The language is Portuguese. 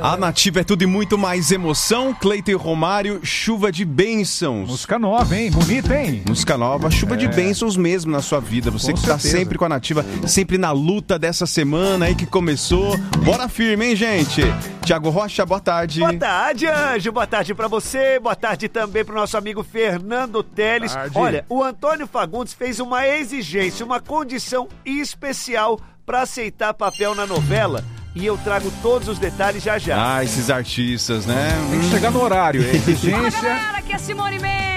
A Nativa é tudo e muito mais emoção. Cleiton e Romário, chuva de bênçãos. Música nova, hein? Bonita, hein? Música nova, chuva de bênçãos mesmo na sua vida. Você Com que tá certeza. sempre com a Nativa, sempre na luta dessa semana aí que começou. Bora firme, hein, gente? Tiago Rocha, boa tarde. Boa tarde, Anjo. Boa tarde pra você. Boa tarde também pro nosso amigo Fernando Teles. Tarde. Olha, o Antônio Fagundes fez uma exigência, uma condição especial pra aceitar papel na novela. E eu trago todos os detalhes já já. Ah, esses artistas, né? Tem que chegar no horário, hein? Fala, Exigência. galera, aqui é Simone Mendes.